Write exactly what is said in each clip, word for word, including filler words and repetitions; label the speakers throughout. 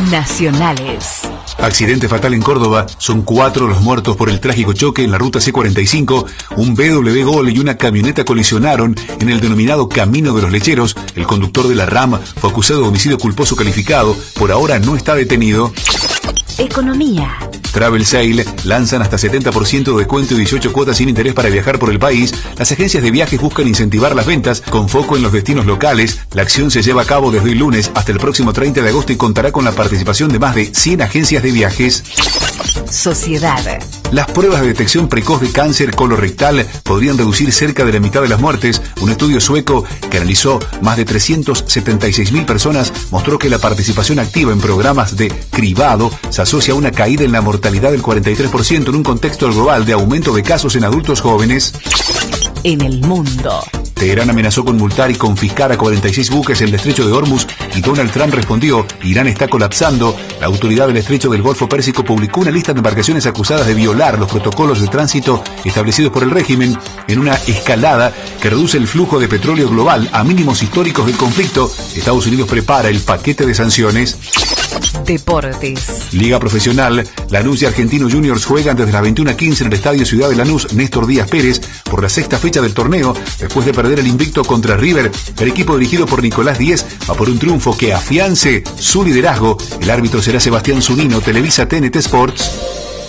Speaker 1: Nacionales.
Speaker 2: Accidente fatal en Córdoba. Son cuatro los muertos por el trágico choque en la ruta C cuarenta y cinco. Un B W Gol y una camioneta colisionaron en el denominado Camino de los Lecheros. El conductor de la RAM fue acusado de homicidio culposo calificado. Por ahora no está detenido.
Speaker 1: Economía.
Speaker 2: Travel Sale lanzan hasta setenta por ciento de descuento y dieciocho cuotas sin interés para viajar por el país. Las agencias de viajes buscan incentivar las ventas con foco en los destinos locales. La acción se lleva a cabo desde el lunes hasta el próximo treinta de agosto y contará con la participación de más de cien agencias de viajes.
Speaker 1: Sociedad.
Speaker 2: Las pruebas de detección precoz de cáncer colorectal podrían reducir cerca de la mitad de las muertes. Un estudio sueco que analizó más de trescientas setenta y seis mil personas mostró que la participación activa en programas de cribado se asocia a una caída en la mortalidad del cuarenta y tres por ciento en un contexto global de aumento de casos en adultos jóvenes.
Speaker 1: En el mundo.
Speaker 2: Teherán amenazó con multar y confiscar a cuarenta y seis buques en el estrecho de Hormuz y Donald Trump respondió: Irán está colapsando. La autoridad del estrecho del Golfo Pérsico publicó una lista de embarcaciones acusadas de violar los protocolos de tránsito establecidos por el régimen en una escalada que reduce el flujo de petróleo global a mínimos históricos del conflicto. Estados Unidos prepara el paquete de sanciones.
Speaker 1: Deportes.
Speaker 2: Liga Profesional. Lanús y Argentinos Juniors juegan desde las veintiuna quince en el Estadio Ciudad de Lanús Néstor Díaz Pérez por la sexta fecha del torneo. Después de perder el invicto contra River, el equipo dirigido por Nicolás Díez va por un triunfo que afiance su liderazgo. El árbitro será Sebastián Zunino. Televisa T N T Sports.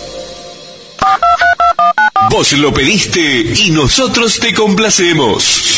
Speaker 3: Vos lo pediste y nosotros te complacemos.